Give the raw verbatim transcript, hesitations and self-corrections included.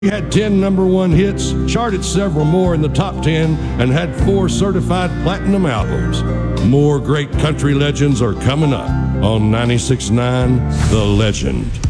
He had ten number one hits, charted several more in the top ten, and had four certified platinum albums. More great country legends are coming up on ninety-six point nine The Legend.